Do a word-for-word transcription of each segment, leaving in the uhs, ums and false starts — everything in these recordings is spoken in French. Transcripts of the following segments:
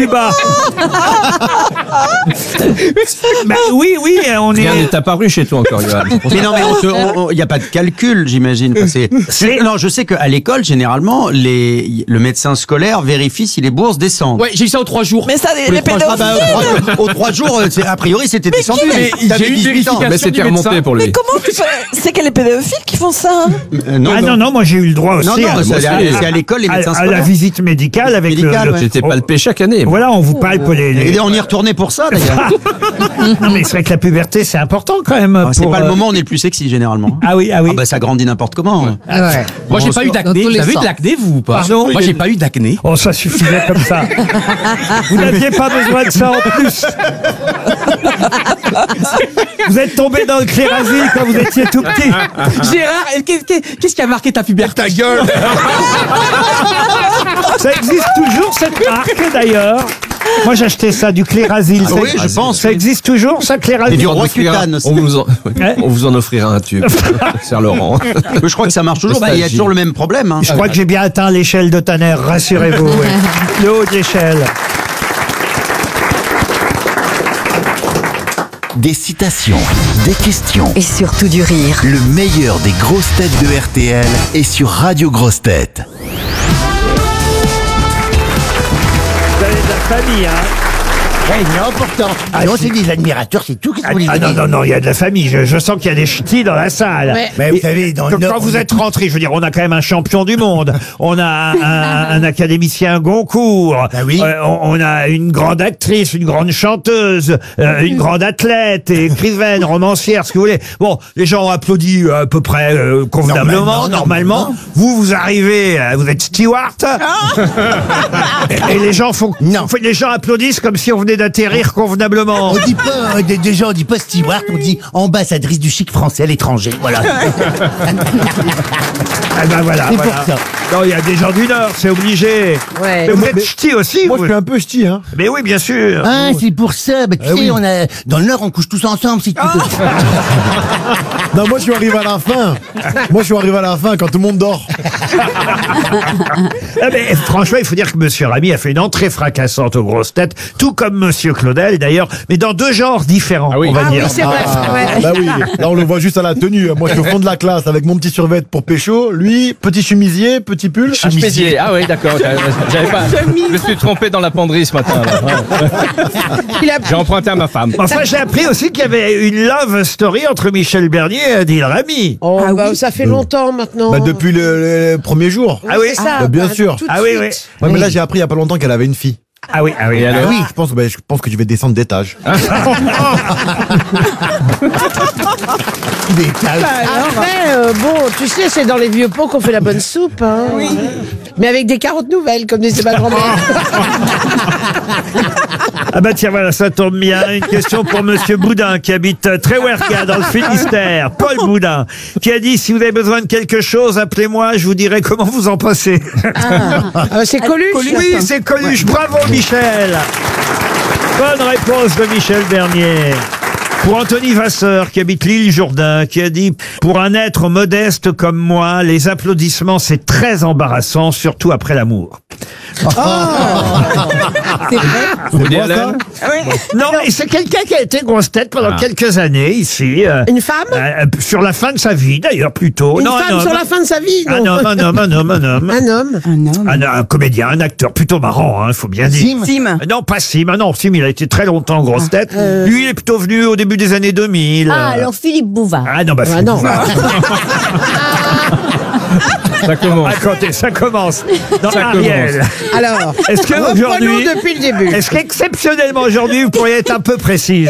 plus bas. Bah, oui, oui, on est... Rien n'est apparu chez toi encore, Johan. Mais non, mais il n'y a pas de calcul, j'imagine. Enfin, c'est- C'est- Non, je sais qu'à l'école, généralement, les... le médecin scolaire vérifie si les bourses descendent. Ouais, j'ai eu ça aux trois jours. Mais ça, les, Tous les trois- ah bah, pédophiles. aux trois- aux trois jours, c'est- a priori, c'était descendu. Mais T'avais j'ai eu une dix-huit ans. vérification. Mais c'était du remonté médecin. pour lui. Mais comment tu fais? C'est que les pédophiles qui font ça. Euh, non, Ah non, non, moi j'ai eu le droit aussi Non, non, à, c'est moi à, aussi. c'est à l'école, les à- médecins à la scolaires. visite médicale avec Médicale, le... ouais. J'étais palpé chaque année. moi. Voilà, on vous palpe les... les- Et on y retournait pour ça, d'ailleurs. Non mais c'est vrai que la puberté c'est important quand même. Ah, C'est pour, pas le euh, moment où on est le plus sexy, généralement. Ah oui, ah oui. Ah bah ça grandit n'importe comment. Ouais. Ah ouais. Moi, j'ai pas eu d'acné. Dans tous Vous les avez eu de sens. l'acné, vous ou pas? Pardon? Moi, j'ai pas eu d'acné. Oh, ça suffisait comme ça. Vous n'aviez pas besoin de ça en plus. Vous êtes tombé dans le clérasil quand vous étiez tout petit. Gérard, qu'est- qu'est- qu'est-ce qui a marqué ta puberté? Ta gueule. Ça existe toujours cette marque d'ailleurs. Moi j'achetais ça du clérasil. Ah Ça- oui, je pense, Ça oui. existe toujours ça, Et clérasil. du On roi offrira- cutane aussi. on vous en, Ouais. on vous en offrira un tube. Serre Laurent. Mais je crois que ça marche toujours. Bah, il y a toujours le même problème. Hein. Je crois que j'ai bien atteint l'échelle de Tanner, rassurez-vous. ouais. Le haut de l'échelle. Des citations, des questions. Et surtout du rire. Le meilleur des grosses têtes de R T L est sur Radio Grosses Têtes. Vous avez de la famille, hein. Ouais, non, pourtant. Ah, non, si. c'est des admirateurs, c'est tout. Qu'est-ce Ah, qu'on les ah, non, dit non, non, il y a de la famille. Je, je sens qu'il y a des ch'tis dans la salle. Ouais. Mais vous Et- savez, dans le quand, Nord, quand vous on est êtes rentrés, je veux dire, on a quand même un champion du monde. On a un, un- un académicien Goncourt. Bah oui. Euh, on, on a une grande actrice, une grande chanteuse, euh, une grande athlète, écrivaine, romancière, ce que vous voulez. Bon, les gens ont applaudi à peu près euh, convenablement, Normalement, normalement. normalement. Vous, vous arrivez, euh, vous êtes steward. et, et les gens font, Non. font- les gens applaudissent comme si on venait d'atterrir convenablement. On dit pas, euh, des- déjà, on dit pas steward, on dit ambassadrice du chic français à l'étranger. Voilà. Ah ben voilà, C'est voilà. pour ça. Non, il y a des gens du Nord, c'est obligé. Ouais. Mais vous Mais- êtes ch'ti aussi, Moi, vous. je suis un peu ch'ti, hein. Mais oui, bien sûr. Ah, c'est pour ça. Bah, tu Ah sais, oui. on a, dans le Nord, on couche tous ensemble, si tu veux. Non, moi, je suis arrivé à la fin. Moi, je suis arrivé à la fin quand tout le monde dort. Ah, mais, franchement, il faut dire que Monsieur Ramy a fait une entrée fracassante aux grosses têtes, tout comme Monsieur Claudel d'ailleurs, mais dans deux genres différents, Ah oui. on va Ah oui, dire. c'est vrai. Ah, ouais. bah oui, là on le voit juste à la tenue. Moi je suis au fond de la classe avec mon petit survêt pour pécho. Lui, petit chemisier, petit pull. Ah, chemisier. Ah oui, d'accord. J'avais j'avais pas. Je me suis trompé dans la penderie ce matin. là. Ouais. Il a J'ai emprunté à ma femme. Enfin, j'ai appris aussi qu'il y avait une love story entre Michel Bernier et Adil Rami. Oh, Ah bah, oui. ça fait longtemps maintenant. Bah depuis le, le premier jour. Ah oui. c'est ça. Bah, bien Bah, sûr. tout de Ah oui, suite. oui. Ouais, mais là j'ai appris il y a pas longtemps qu'elle avait une fille. Ah oui, ah oui. Et alors Ah oui, je pense, bah, je pense que je vais descendre d'étage. Détail. Après, euh, bon, tu sais, c'est dans les vieux pots qu'on fait la bonne soupe. Hein. Mais avec des carottes nouvelles, comme disait ma grand-mère. Ah bah tiens, voilà, ça tombe bien. Une question pour Monsieur Boudin, qui habite Tréouerca, dans le Finistère. Paul Boudin, qui a dit, si vous avez besoin de quelque chose, appelez-moi, je vous dirai comment vous en passez. Ah, c'est Coluche. Oui, c'est Coluche. Bravo, Michel. Bonne réponse de Michel Bernier. Pour Anthony Vasseur, qui habite l'île Jourdain, qui a dit « Pour un être modeste comme moi, les applaudissements, c'est très embarrassant, surtout après l'amour. C'est vrai. Woody moi, Allen. Non, et c'est quelqu'un qui a été grosse tête pendant quelques années ici. euh, Une femme euh, sur la fin de sa vie, d'ailleurs, plutôt. Une non, femme un homme. sur la fin de sa vie, Un non homme, un homme, un homme, un homme. Un homme. Un homme. Un, un comédien, un acteur plutôt marrant, il faut bien dire. Sim. Sim. Non, pas Sim. Ah non, Sim, il a été très longtemps grosse tête. Lui, il est plutôt venu au début des années deux mille. Ah, alors Philippe Bouvard. Ah non, bah, Ah Philippe non. Bouvard. Ça commence. Ah, écoutez, ça commence. Non, Ça Ariel. Alors, Est-ce que reprenons aujourd'hui, depuis le début. est-ce qu'exceptionnellement aujourd'hui, vous pourriez être un peu précise?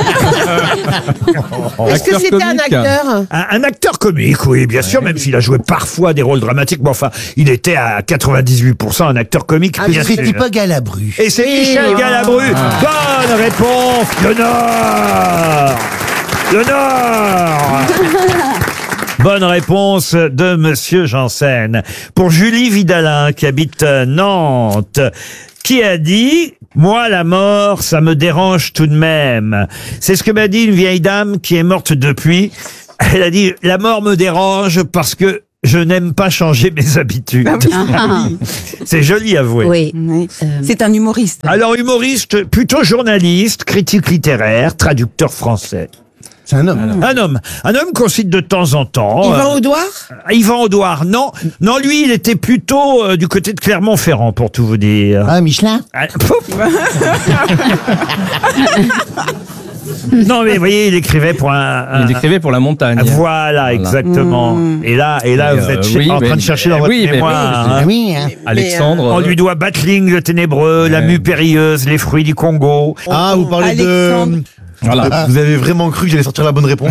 Est-ce que Acteur c'était un comique. acteur Un, un acteur comique, oui, bien sûr, même s'il a joué parfois des rôles dramatiques, mais enfin, il était à quatre-vingt-dix-huit pour cent un acteur comique, Ah, bien mais sûr. C'était pas Galabru. Et c'est Oui. Michel Galabru. Bonne réponse, le Nord. Le Nord. Bonne réponse de Monsieur Janssen. Pour Julie Vidalin, qui habite Nantes, qui a dit « Moi, la mort, ça me dérange tout de même. » C'est ce que m'a dit une vieille dame qui est morte depuis. Elle a dit « La mort me dérange parce que Je n'aime pas changer mes habitudes. C'est joli, avouez. Oui. Oui. Euh, C'est un humoriste. Alors, humoriste, plutôt journaliste, critique littéraire, traducteur français. C'est un homme. Un homme. Un homme qu'on cite de temps en temps. Yvan Euh, Audouard Yvan Audouard, non. Non, lui, il était plutôt euh, du côté de Clermont-Ferrand, pour tout vous dire. Ah, Michelin. Ah, pouf. Non, mais vous voyez, il écrivait pour un... un- Il écrivait pour la montagne. Voilà, exactement. Et là, et là, Et, vous euh, ch- oui, en train mais- de chercher dans eh votre oui, mais mémoire. oui, hein. Ah oui, hein. Alexandre. On euh, lui doit Battling, le ténébreux, la Ouais. mue périlleuse, les fruits du Congo. Ah, vous parlez Alexandre. de... Voilà. Vous avez vraiment cru que j'allais sortir la bonne réponse?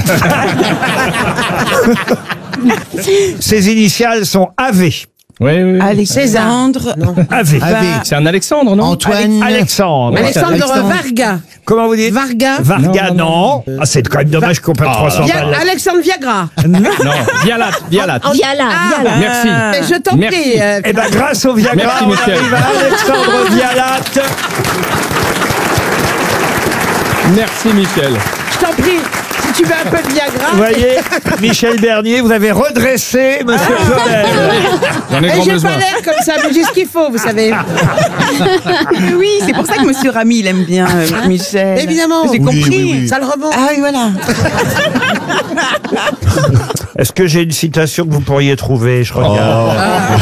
Ses initiales sont A V. Oui, oui. Alexandre. A V. Ave. C'est un Alexandre, non Antoine. Alexandre. Alexandre Alexandre. Varga. Comment vous dites Varga. Varga, Non, non. non, Ah, c'est quand même dommage qu'on perde trois cents Via- balles. Alexandre Viagra. Non, Vialat, Vialat. Viala, Ah, Viala. Merci. Mais je t'en Merci. prie. euh, Eh ben, grâce au Viagra, Merci, on Michel. arrive à Alexandre Vialat. Merci, Michel. je t'en prie. Si tu veux un peu de Viagra. Vous voyez, Michel Bernier, vous avez redressé Monsieur Claudel. J'en ai Et grand j'ai besoin. pas l'air comme ça, mais j'ai ce qu'il faut, vous savez. Oui, c'est pour ça que Monsieur Ramy, il aime bien euh, Michel. Évidemment. J'ai Oui, compris. oui, oui. Ça le remonte. Ah oui, voilà. Est-ce que j'ai une citation que vous pourriez trouver? Je regarde.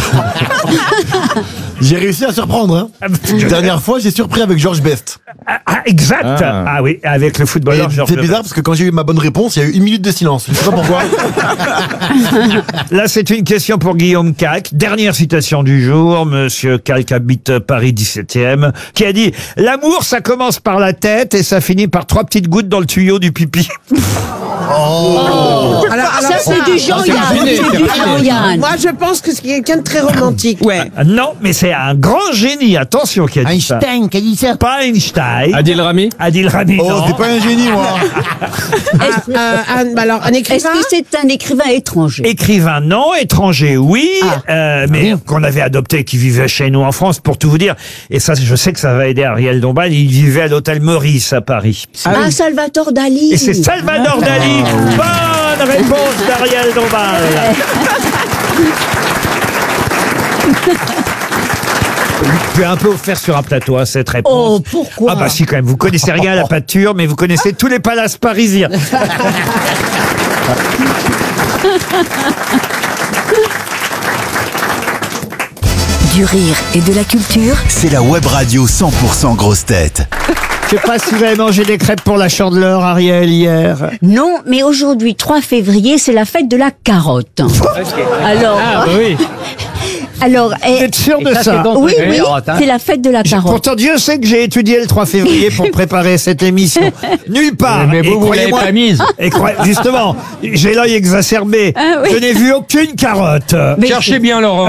J'ai réussi à surprendre. Hein. La dernière fois, j'ai surpris avec Georges Best. Ah, ah, exact. Ah. Ah. oui, avec le Et footballeur Georges C'est Best. bizarre parce que quand j'ai eu ma bonne réponse, il y a eu une minute de silence. Je sais pas pourquoi. Là, c'est une question pour Guillaume Calque. Dernière citation du jour. Monsieur Calque habite Paris dix-septième, qui a dit « L'amour, ça commence par la tête et ça finit par trois petites gouttes dans le tuyau du pipi. Alors, alors, Ça, c'est du Jean-Yann. terminé, C'est du terminé. Jean-Yann. Moi, je pense que c'est quelqu'un de très romantique. Ouais. » Non, mais c'est un grand génie, attention, qui a dit ça. Einstein, qui a dit ça? Pas Einstein. Adil Rami. Adil Rami, Oh, non. c'est pas un génie, moi. Un- un- un- bah alors, un Est-ce écrivain. que c'est un écrivain étranger? Écrivain, non. Étranger, oui. Ah. Euh, mais qu'on avait adopté, qui vivait chez nous en France, pour tout vous dire. Et ça, je sais que ça va aider Ariel Dombal. Il vivait à l'hôtel Maurice à Paris. Ah, Salvatore Dali. Et c'est Salvador Dali. Bonne réponse d'Ariel Dombal. Je vais un peu offert sur un plateau à cette réponse. Oh, pourquoi? Ah bah si quand même, vous connaissez rien à la pâture, mais vous connaissez tous les palaces parisiens. Du rire et de la culture. C'est la web radio cent pour cent grosse tête. Je sais pas si vous avez mangé des crêpes pour la Chandeleur, Ariel, hier. Non, mais aujourd'hui, trois février, c'est la fête de la carotte. Alors, Ah, bah oui. alors, Vous eh, êtes sûr de ça? oui, oui, c'est la fête de la J'ai- carotte. Pourtant, Dieu sait que j'ai étudié le trois février pour préparer cette émission. Nulle part. Mais vous, Et vous l'avez croyez-moi- pas mise. Et croyez- justement, j'ai l'œil exacerbé. Ah oui. Je n'ai vu aucune carotte. Mais- Cherchez bien, Laurent.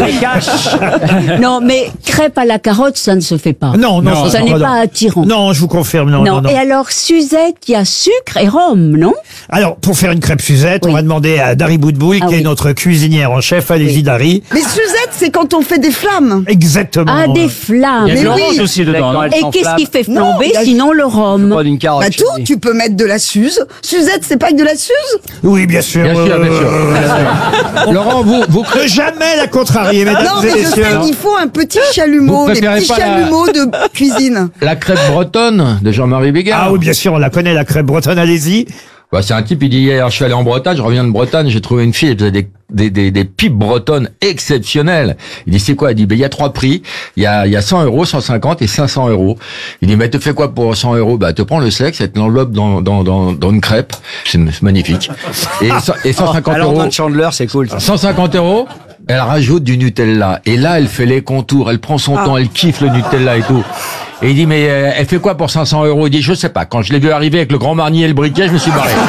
Non, mais crêpe à la carotte, ça ne se fait pas. Non, non, Non, ça, Ça c'est n'est pas- pas attirant. Non, je vous confirme, non, non, Non. non. Et alors, Suzette, il y a sucre et rhum, non? Alors, pour faire une crêpe Suzette, Oui. on va demander à Dari Boudboul, Ah qui est oui. notre cuisinière en chef. Allez-y, Oui. Dari. Mais Suzette, c'est quand on fait des flammes. Exactement. Ah, des flammes. Il y a de Mais l'orange oui. aussi dedans. non Et qu'est-ce qui fait Non, flamber il y a- sinon le rhum? Bah tout, tu peux mettre de la Suze. Suzette, c'est pas que de la Suze. Oui, bien sûr. Bien sûr, bien sûr. Euh, Laurent, vous, vous, Ne jamais la contrarier, mesdames Non, et mais je messieurs. sais qu'il faut un petit chalumeau, Vous les préférez petits pas la- chalumeaux de cuisine. La crêpe bretonne de Jean-Marie Bigard. Ah oui, bien sûr, on la connaît, la crêpe bretonne, allez-y. Bah, c'est un type, il dit hier, je suis allé en Bretagne, je reviens de Bretagne, j'ai trouvé une fille, elle faisait des, des, des, des pipes bretonnes exceptionnelles. Il dit, c'est quoi? Il dit, ben, il y a trois prix. Il y a, il y a cent euros, cent cinquante et cinq cents euros. Il dit, mais te fais quoi pour cent euros? Bah, te prends le sexe, et te l'enveloppe dans, dans, dans, dans une crêpe. C'est c'est magnifique. Et, cent- et cent cinquante Alors, euros. dans le Chandler, c'est cool. ça. cent cinquante euros, elle rajoute du Nutella. Et là, elle fait les contours, elle prend son temps, elle kiffe le Nutella et tout. Et il dit, mais euh, elle fait quoi pour cinq cents euros? Il dit, je sais pas. Quand je l'ai vu arriver avec le grand marnier et le briquet, je me suis barré.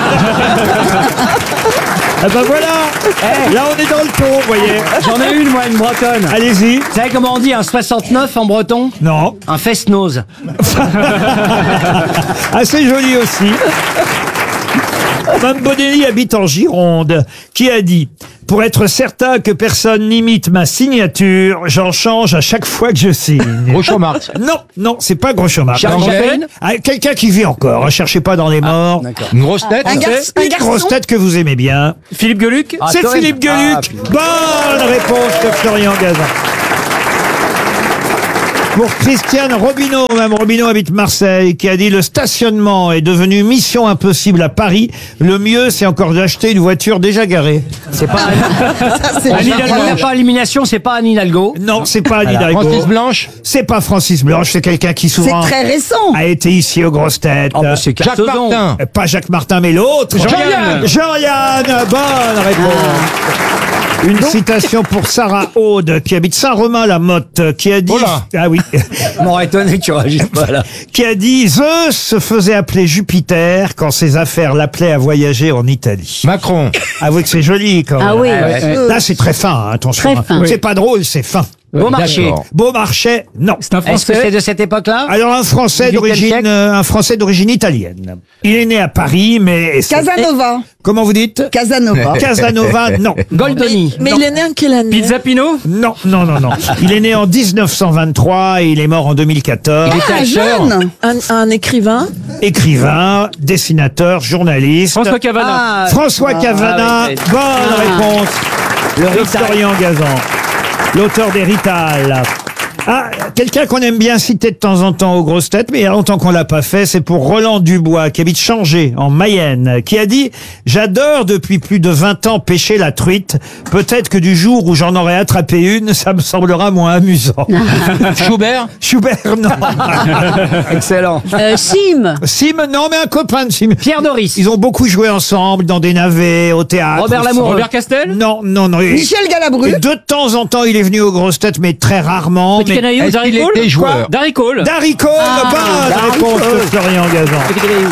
Ah ben voilà. Là, on est dans le ton, vous voyez. J'en ai une, moi, une bretonne. Allez-y. Vous savez comment on dit un soixante-neuf en breton? Non. Un fest-nose. Assez joli aussi. Mme Bonelli habite en Gironde, qui a dit « Pour être certain que personne n'imite ma signature, j'en change à chaque fois que je signe. » Groucho Marx. Non, non, c'est pas Groucho Marx. Charles Chaplin. Ah, quelqu'un qui vit encore, hein, cherchez pas dans les morts. Une grosse tête. Un, garçon, un Une garçon. grosse tête que vous aimez bien. Philippe Gueluc. C'est Philippe Gueluc. Bonne réponse de Florian Gazan. Pour Christiane Robineau, Mme Robineau habite Marseille, qui a dit « Le stationnement est devenu mission impossible à Paris. Le mieux, c'est encore d'acheter une voiture déjà garée. » C'est pas Ça, c'est Anne Hidalgo. bien. Il n'y a pas élimination, c'est pas Anne Hidalgo. Non, c'est pas Anne Hidalgo. Francis Blanche. C'est pas Francis Blanche, c'est quelqu'un qui C'est souvent très récent. a été ici aux grosses têtes. Oh, bah, c'est Jacques Carsozon. Martin. Euh, Pas Jacques Martin, mais l'autre. Jean-Yann. Jean-Yann, bonne réponse. Une citation pour Sarah Aude, qui habite Saint-Romain-la-Motte, qui a dit... Oh là. Ah oui. M'aurait étonné que tu réagisses pas là. Qui a dit « Zeus se faisait appeler Jupiter quand ses affaires l'appelaient à voyager en Italie. Macron. » Avouez que c'est joli quand même. Ah oui. Là, c'est très fin, hein, attention. Très hein. fin. C'est pas drôle, c'est fin. Beaumarchais. D'accord. Beaumarchais, non. C'est un Est-ce que Français. c'est de cette époque-là? Alors un Français Du huitième d'origine, siècle euh, un Français d'origine italienne. Il est né à Paris, mais c'est- Casanova. comment vous dites Casanova. Casanova, non. Goldoni. Mais il est né en quelle année? Pizza Pino. Non, non, non, non. Il est né en dix-neuf cent vingt-trois et il est mort en deux mille quatorze. Ah, jeune. Un, un écrivain? Écrivain, dessinateur, journaliste. François Cavana. Ah, François Cavana, ah oui, bonne Ah. réponse Le de Rital. Florian Gazan, l'auteur des Rital. Ah, quelqu'un qu'on aime bien citer de temps en temps aux grosses têtes, mais il y a longtemps qu'on l'a pas fait, c'est pour Roland Dubois, qui habite Changé, en Mayenne, qui a dit « J'adore depuis plus de vingt ans pêcher la truite. Peut-être que du jour où j'en aurai attrapé une, ça me semblera moins amusant. » Schubert. Schubert, non. Excellent. Euh, Sim. Sim, non, mais un copain de Sim. Pierre Doris. Ils ont beaucoup joué ensemble dans des navets, au théâtre. Robert Lamoureux. Robert Castel. Non, non, non. Et- Michel Galabru. et de temps en temps, il est venu aux grosses têtes, mais très rarement. Petit Mais... Canaillou. Est-ce qu'il Darry Cole. était joueur? Darry Cole. Darry Cole, Ah, bonne Darry réponse Cole. de Florian Gazan. Petit Canaillou.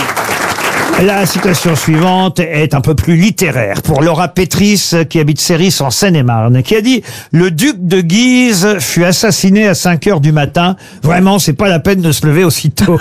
La citation suivante est un peu plus littéraire pour Laura Pétris, qui habite Séris en Seine-et-Marne, qui a dit « Le duc de Guise fut assassiné à cinq heures du matin. Vraiment, c'est pas la peine de se lever aussitôt.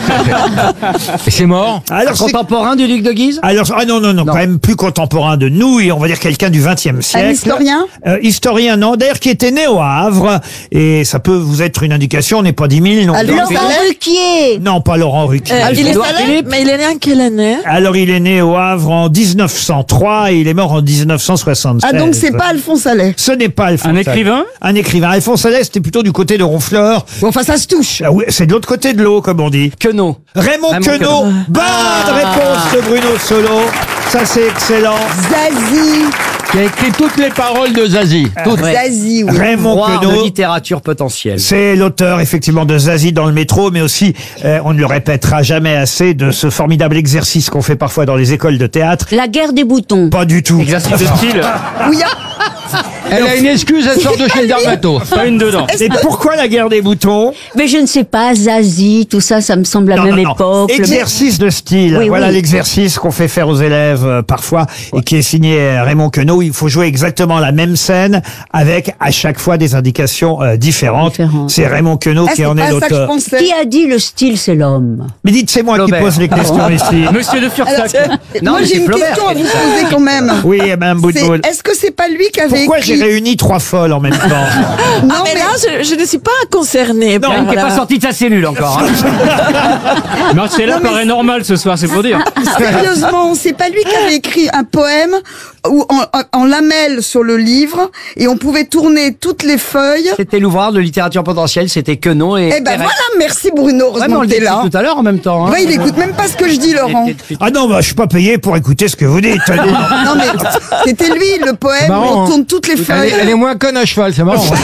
Et c'est mort. » Alors, c'est- Contemporain du duc de Guise. alors, ah non, non, non, quand même plus contemporain de nous, et on va dire quelqu'un du vingtième siècle. Un historien Euh, historien, non, d'ailleurs, qui était né au Havre, et ça peut vous être une indication, on n'est pas dix mille non plus. Laurent Laurent Ruquier. Non, pas Laurent Ruquier. Euh, il est Édouard salé, Philippe. mais il est né en quelle année? Alors, il est né au Havre en dix-neuf cent trois et il est mort en dix-neuf cent soixante-seize. Ah, donc c'est pas Alphonse Allais. Ce n'est pas Alphonse Un Allais. écrivain. Un écrivain. Alphonse Allais, c'était plutôt du côté de Ronfleur. Bon, enfin, ça se touche. Ah oui, c'est de l'autre côté de l'eau, comme on dit. Queneau. Raymond, Raymond Queneau. Queneau. Bonne Ah. réponse de Bruno Solo. Ça, c'est excellent. Zazie. Qui a écrit toutes les paroles de Zazie. Toutes. Zazie, oui. Raymond Roi de Queneau. littérature potentielle. C'est l'auteur effectivement de Zazie dans le métro, mais aussi, euh, on ne le répétera jamais assez, de ce formidable exercice qu'on fait parfois dans les écoles de théâtre. La guerre des boutons. Pas du tout. Exercice de style. Oui, ah, Elle a une excuse, elle sort de chez le dermato. Pas une dedans. Et pourquoi la guerre des boutons? Mais je ne sais pas, Zazie, tout ça, ça me semble la Non, même non, non. époque. Le- Exercice de style. Oui, voilà oui. l'exercice qu'on fait faire aux élèves euh, parfois et qui est signé euh, Raymond Queneau. Il faut jouer exactement la même scène avec à chaque fois des indications euh, différentes. Différentes. C'est Raymond Queneau ah, qui c'est en pas est ça que je l'auteur. pensais. Qui a dit le style, c'est l'homme? Mais dites, c'est moi Flaubert. qui pose les questions ici. Monsieur de Fursac. Alors, Non, moi, mais j'ai c'est une Flaubert question à qui vous a dit ça. poser quand même. Oui, Mme C'est- Boutboul. Est-ce que c'est pas lui qui avait Pourquoi j'ai écrit... réuni trois folles en même temps? Non, Ah, mais là, je, je ne suis pas concernée. Non, par Qui n'est la- pas sorti de sa cellule encore. hein. Marcella Non, mais paraît normal ce soir, c'est pour dire. Sérieusement, c'est pas lui qui avait écrit un poème où en, en, en lamelles sur le livre et on pouvait tourner toutes les feuilles. C'était l'ouvrage de littérature potentielle, c'était Queneau et. Eh ben Pérec. voilà, merci Bruno, Ouais, mais on heureusement le que t'es dit là. tout à l'heure en même temps. hein. Ouais, il écoute même pas ce que je dis, Laurent. Ah non, bah, je suis pas payé pour écouter ce que vous dites. Non mais c'était lui le poème Marrant, où on hein. tourne toutes les Elle feuilles. est, elle est moins conne à cheval, c'est marrant.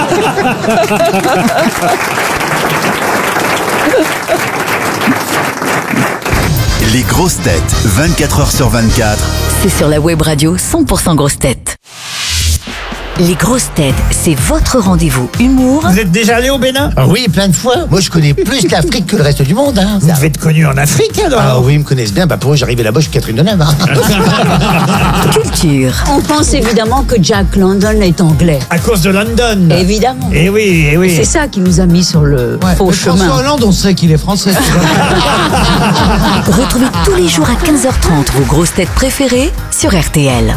Les grosses têtes, vingt-quatre heures sur vingt-quatre. C'est sur la web radio cent pour cent grosses têtes. Les grosses têtes, c'est votre rendez-vous humour. Vous êtes déjà allé au Bénin? Ah oui, plein de fois. Moi, je connais plus l'Afrique que le reste du monde. Hein. Vous devez être connu en Afrique alors? Ah oui, ils me connaissent bien. Bah pour eux, j'arrivais là-bas, je suis Catherine Deneuve. Hein. Culture. On pense évidemment que Jack London est anglais. À cause de London. Évidemment. Eh oui, eh oui. C'est ça qui nous a mis sur le faux chemin. François Hollande, on sait qu'il est français. Retrouvez tous les jours à quinze heures trente vos grosses têtes préférées sur R T L.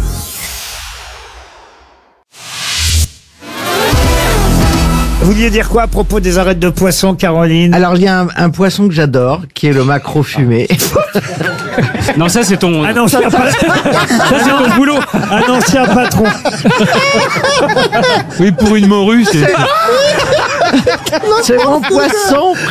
Vous vouliez dire quoi à propos des arêtes de poisson, Caroline? Alors, il y a un, un poisson que j'adore, qui est le maquereau fumé. Non, ça c'est ton. Un ancien patron. Ça c'est ton boulot. Un ancien patron. Oui, pour une morue, c'est. C'est mon poisson